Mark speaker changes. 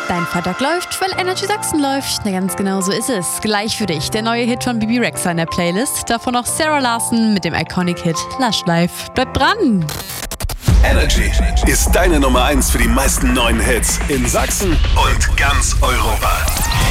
Speaker 1: Dein Freitag läuft, weil Energy Sachsen läuft. Na, ganz genau so ist es. Gleich für dich der neue Hit von Bebe Rexha in der Playlist. Davon noch Sarah Larson mit dem Iconic Hit Lush Life. Bleib dran!
Speaker 2: Energy ist deine Nummer 1 für die meisten neuen Hits in Sachsen und ganz Europa.